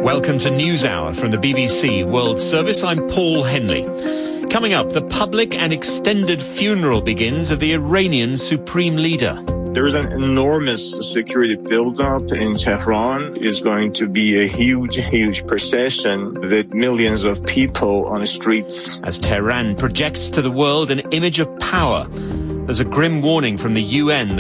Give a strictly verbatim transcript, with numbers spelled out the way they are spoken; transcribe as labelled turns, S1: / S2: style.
S1: Welcome to NewsHour from the B B C World Service. I'm Paul Henley. Coming up, the public and extended funeral begins of the Iranian supreme leader.
S2: There is an enormous security buildup in Tehran. It's going to be a huge, huge procession with millions of people on the streets.
S1: As Tehran projects to the world an image of power, there's a grim warning from the U N that